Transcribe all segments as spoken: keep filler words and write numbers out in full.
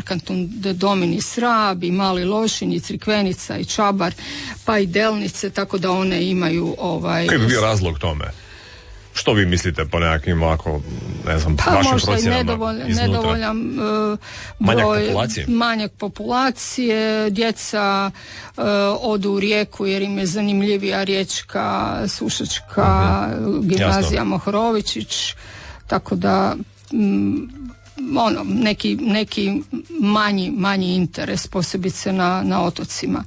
Markantun de Dominis Rab, i Mali Lošinj, i Crikvenica, i Čabar, pa i Delnice, tako da one imaju ovaj... Koji bi bio razlog tome? Što vi mislite po nekakvim ovako, ne znam, pa vašim možda procjenama i nedovoljan, nedovoljan uh, manjak broj, populacije. manjak populacije, djeca uh, odu u Rijeku jer im je zanimljivija riječka, sušačka, uh-huh. gimnazija Jasno. Mohorovičić, tako da um, ono, neki, neki manji, manji interes, posebice na, na otocima.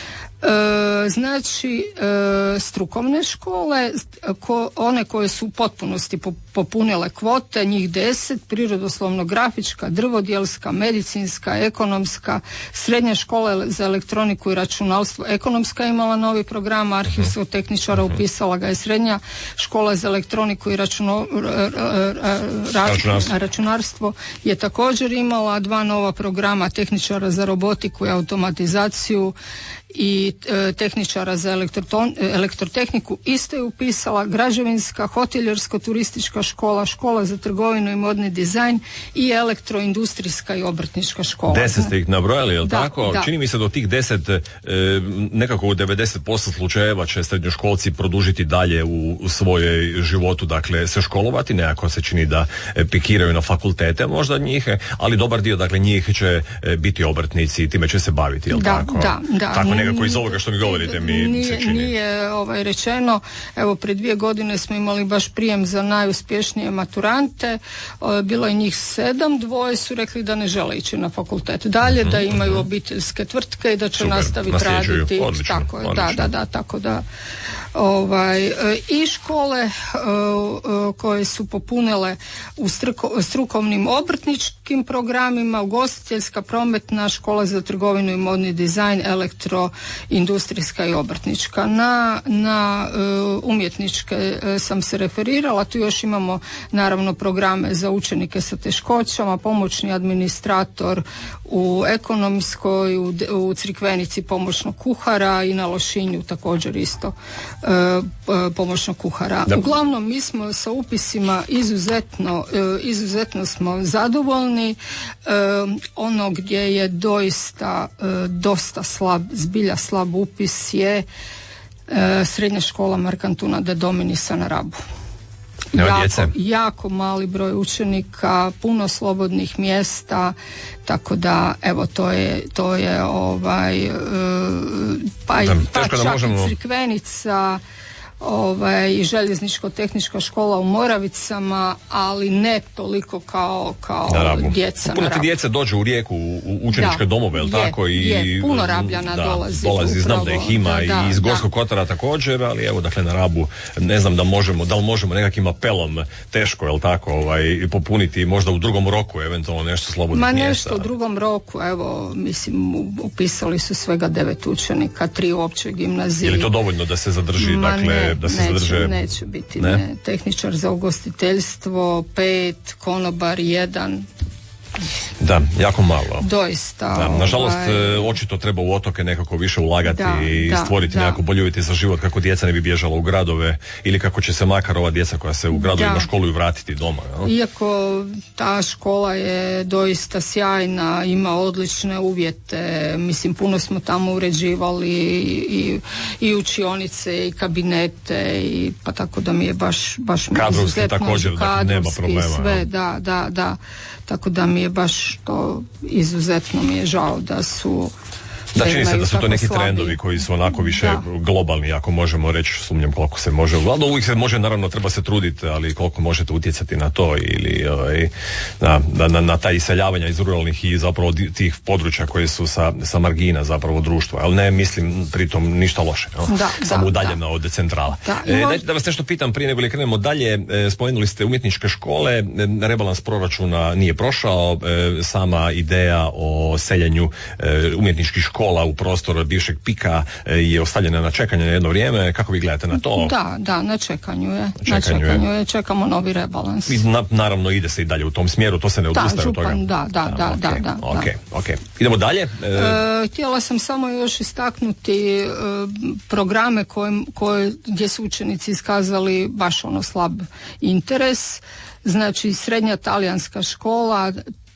E, znači e, strukovne škole, ko, one koje su u potpunosti popunile kvote, njih deset, prirodoslovno-grafička, drvodjelska, medicinska, ekonomska, srednja škola za elektroniku i računalstvo. Ekonomska je imala novi program, arhivskog tehničara, upisala ga je srednja škola za elektroniku i računo, ra, ra, ra, računarstvo. računarstvo je također imala dva nova programa, tehničara za robotiku i automatizaciju i e, tehničara za elektroton, elektrotehniku. Isto je upisala građevinska, hotelijersko-turistička škola, škola za trgovinu i modni dizajn i elektroindustrijska i obrtniška škola. Deset ste ih nabrojali, je li da, tako? Da. Čini mi se da od tih deset e, nekako u devedeset posto slučajeva će srednjoškolci produžiti dalje u, u svojoj životu, dakle se školovati, nekako se čini da e, pikiraju na fakultete, možda njih, ali dobar dio, dakle njih će e, biti obrtnici i time će se baviti, je li da, tako? Da, da. Tako nekako iz ovoga što mi govorite mi nije, se čini. Nije ovaj, rečeno, evo pred dvije godine smo imali baš prijem za najuspješnije maturante, bilo je njih sedam, dvoje su rekli da ne žele ići na fakultet dalje, uh-huh, da imaju uh-huh. obiteljske tvrtke i da će Super, nastaviti raditi. Odlično, tako je, odlično. da, da, da, tako da ovaj, i škole koje su popunile u struko, strukovnim obrtničkim programima, ugostiteljska, prometna, škola za trgovinu i modni dizajn, elektro, industrijska i obrtnička. Na, na uh, umjetničke uh, sam se referirala, tu još imamo naravno programe za učenike sa teškoćama, pomoćni administrator u ekonomskoj, u, u Crikvenici pomoćnog kuhara i na Lošinju također isto uh, uh, pomoćnog kuhara. Da. Uglavnom mi smo sa upisima izuzetno, uh, izuzetno smo zadovoljni. Uh, ono gdje je doista uh, dosta slab, zbilja slab upis je e, srednja škola Markantuna de Dominisa na Rabu. Jako, jako mali broj učenika, puno slobodnih mjesta, tako da evo to je to je ovaj e, pa, i, pa čak možemo... i Crikvenica, ovaj, i željezničko-tehnička škola u Moravicama, ali ne toliko kao, kao djeca. Puno ti djeca dođu u Rijeku u učeničke da, domove, jel tako? I, je, puno Rabljana da, dolazi. Dolazi, upravo, znam da ih ima da, da, i iz Gorskog da. Kotara također, ali evo, dakle, na Rabu ne znam da možemo, da li možemo nekakvim apelom teško, jel tako, ovaj, popuniti možda u drugom roku, eventualno nešto slobodnih Ma mjesta. nešto u drugom roku, evo, mislim, upisali su svega devet učenika, tri u općoj gimnaziji. Je li to dovoljno da se zadrži, Ma dakle, ne, da se neće, zadrže... neće biti, ne? ne. Tehničar za ugostiteljstvo, pet, konobar, jedan. Da, jako malo. Doista. Da, nažalost, ovaj... očito treba u otoke nekako više ulagati da, i da, stvoriti nekako bolje uvjete za život, kako djeca ne bi bježala u gradove ili kako će se makar ova djeca koja se u gradovima školuju vratiti doma. No? Iako ta škola je doista sjajna, ima odlične uvjete, mislim puno smo tamo uređivali i, i učionice i kabinete i pa tako da mi je baš, baš kadrovski također, dakle, nema problema. Sve, no? da, da, da. Tako da mi je baš to izuzetno mi je žao da su Da, čini se da su to neki slabi trendovi koji su onako više da. globalni, ako možemo reći, sumnjam koliko se može. Uglavnom uvijek se može, naravno treba se truditi, ali koliko možete utjecati na to ili ovaj, na, na, na ta iseljavanja iz ruralnih i zapravo tih područja koje su sa, sa margina zapravo društva. Ali ne mislim pritom ništa loše. No? Da, samo da, udaljena da. od centrala. Da, e, dajte da vas nešto pitam prije nego li krenemo dalje. E, spomenuli ste umjetničke škole, e, rebalans proračuna nije prošao, e, sama ideja o seljenju e, umjetničkih škola u prostor bivšeg Pika je ostavljena na čekanje na jedno vrijeme. Kako vi gledate na to? Da, da, na čekanju je. Na čekanju, na čekanju je. je. Čekamo novi rebalans. I na, naravno ide se i dalje u tom smjeru, to se ne odustaje od toga. Da, da, da, okay, da, da. Ok, ok. Idemo dalje. E... E, htjela sam samo još istaknuti e, programe koje, koje, gdje su učenici iskazali baš ono slab interes. Znači, srednja talijanska škola,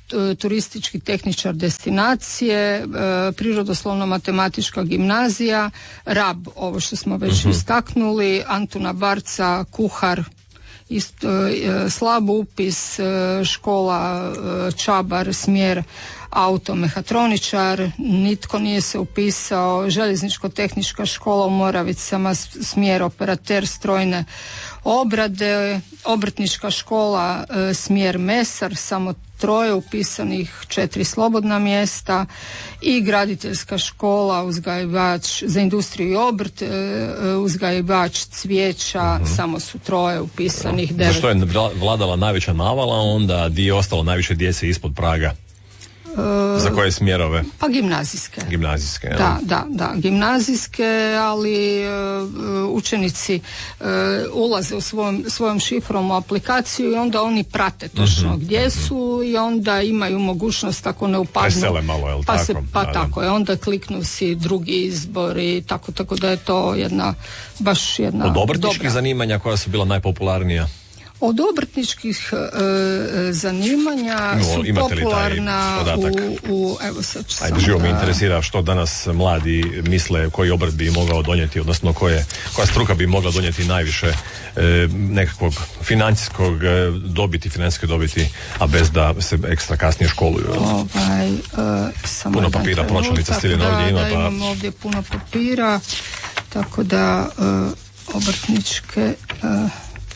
turistički tehničar destinacije, prirodoslovno-matematička gimnazija, Rab, ovo što smo već uh-huh. istaknuli, Antuna Barca, kuhar, isto, slab upis, škola Čabar, smjer automehatroničar, nitko nije se upisao, željezničko-tehnička škola u Moravicama, smjer operater strojne obrade, obrtnička škola smjer mesar, samo troje upisanih, četiri slobodna mjesta, i graditeljska škola, uzgajivač za industriju i obrt, uzgajivač cvijeća, mm-hmm. samo su troje upisanih. Za što je vladala najveća navala, onda di je ostalo najviše djece ispod praga? Za koje smjerove? Pa gimnazijske. Gimnazijske, ja. Da, da, da, gimnazijske, ali uh, učenici uh, ulaze u svojom, svojom šifrom u aplikaciju i onda oni prate točno mm-hmm. gdje su i onda imaju mogućnost, ako ne upadnu, presele malo, jel pa tako? Se, pa da, tako da. je, onda kliknu si drugi izbor i tako, tako da je to jedna, baš jedna od obrtničkih dobra. zanimanja koja su bila najpopularnija? Od obrtničkih e, zanimanja no, su popularna u, u evo sad ću Ajde, živo da... me interesira što danas mladi misle koji obrt bi mogao donijeti, odnosno koje, koja struka bi mogla donijeti najviše e, nekakvog financijskog e, dobiti, financijske dobiti, a bez da se ekstra kasnije školuju. Ovaj, e, samo puno papira, pročelnica Stiljena da, ovdje ima. Da, pa... imam ovdje puno papira, tako da e, obrtničke... E,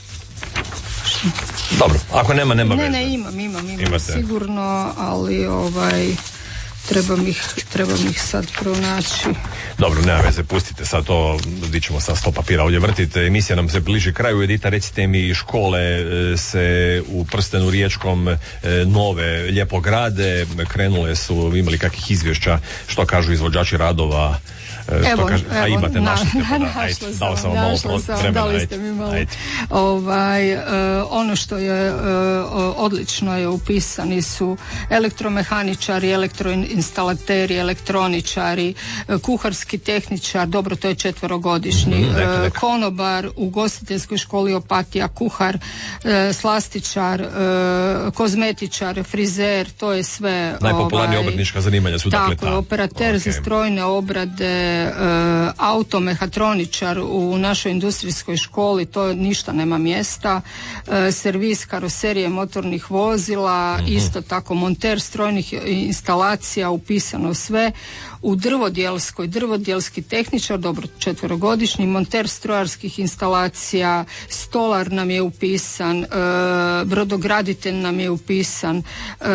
Dobro, ako nema, nema veze. Ne, ne, imam, imam, imam Imate. sigurno, ali ovaj, trebam ih, trebam ih sad pronaći. Dobro, nema veze, pustite sad to, di ćemo sad sto papira ovdje vrtite. Emisija nam se bliži kraju. Edita, recite mi, škole se u prstenu riječkom nove lijepo grade, krenule su, imali kakvih izvješća, što kažu izvođači radova? Evo, kaže, evo, a imate na, našli na, na, našla sam, dao sam vam malo vremena, dali ste mi malo. Ovaj, uh, ono što je uh, odlično je upisani su elektromehaničari, elektroinstalateri, elektroničari, uh, kuharski tehničar, dobro, to je četverogodišnji, mm, neka, neka. Uh, konobar, ugostiteljskoj školi Opatija, kuhar, uh, slastičar, uh, kozmetičar, frizer, to je sve. Najpopularnije ovaj, obrtnička zanimanja su dakle tako, ta. operater okay. za strojne obrade, Uh, automehatroničar u našoj industrijskoj školi, to ništa nema mjesta, uh, servis karoserije motornih vozila, mm-hmm. isto tako monter strojnih instalacija, upisano sve. U drvodjelskoj, drvodjelski tehničar, dobro, četverogodišnji, monter strojarskih instalacija, stolar nam je upisan, uh, brodograditelj nam je upisan, uh,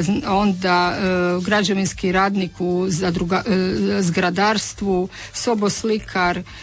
onda uh, građevinski radnik u zadruga, uh, zgradarstvu, soboslikar, e,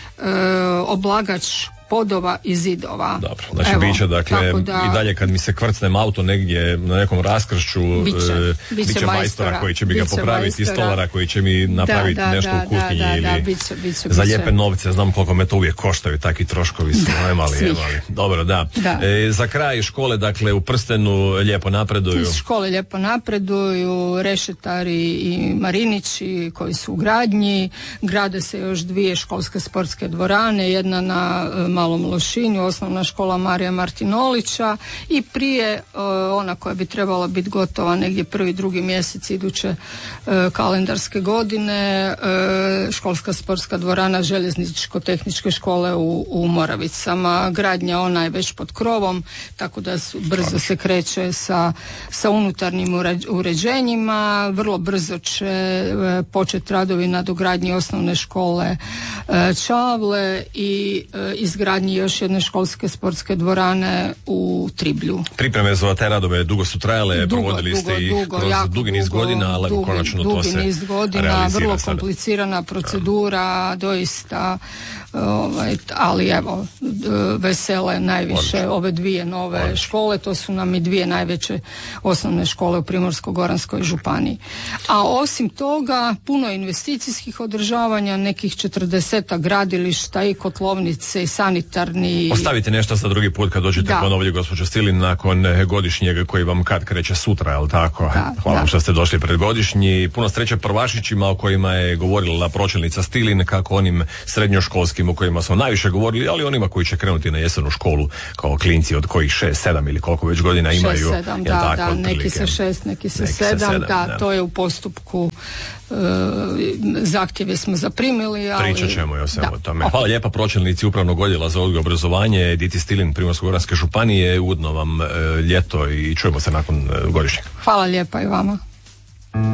oblagač podova i zidova. Dobro, znači bit će dakle da, i dalje kad mi se kvrcnem auto negdje na nekom raskršću, biće, e, biće, biće majstora koji će mi ga popraviti, majstora. stolara koji će mi napraviti da, da, nešto da, u kuhinji da, da, ili da, biće, biće, za biće. lijepe novce, znam koliko me to uvijek koštaju, takvi troškovi su nemali, nemali. Dobro, da. da. E, za kraj škole, dakle u prstenu lijepo napreduju. Iz škole lijepo napreduju, Rešetari i Marinići koji su u gradnji, grade se još dvije školske sportske dvorane, jedna na Malom Lošinju, osnovna škola Marija Martinolića, i prije uh, ona koja bi trebala biti gotova negdje prvi, drugi mjesec iduće uh, kalendarske godine, uh, školska sportska dvorana željezničko-tehničke škole u, u Moravicama. Gradnja ona je već pod krovom, tako da su, brzo se kreće sa, sa unutarnjim uređenjima. Vrlo brzo će uh, početi radovi na dogradnji osnovne škole uh, Čavle i uh, izgradnji još jedne školske sportske dvorane u Triblju. Pripreme za te radove dugo su trajale, dugo, provodili dugo, ste ih dugo, kroz dugi niz dugo, godina, ali dugi, konačno dugi to se niz godina, vrlo komplicirana procedura, doista, ovaj, ali evo, vesele najviše Odlično. Ove dvije nove Odlično. Škole, to su nam i dvije najveće osnovne škole u Primorsko-goranskoj županiji. A osim toga, puno investicijskih održavanja, nekih četrdesetak gradilišta i kotlovnice i sanitarne humanitarni. Ostavite nešto za drugi put kad dođete ponovlje, gospođo Stilin, nakon godišnjeg koji vam kad kreće sutra, jel tako? Da, Hvala vam da. što ste došli pred godišnji. Puno sreće prvašićima o kojima je govorila pročelnica Stilin, kako onim srednjoškolskim o kojima smo najviše govorili, ali onima koji će krenuti na jesenu školu kao klinci od kojih šest, sedam ili koliko već godina imaju. Šest, sedam, da, tako, da, neki otprilike. se šest, neki se Neki se sedam, sedam, da, da. to je u postupku. E, zahtjeve smo zaprimili, ali... Pričat ćemo i o svemu da. tome. Hvala lijepa pročelnici Upravnog odjela za odgoj i obrazovanje Editi Stilin, Primorsko-goranske županije. Ugodno vam e, ljeto i čujemo se nakon e, godišnjeg. Hvala lijepa i vama.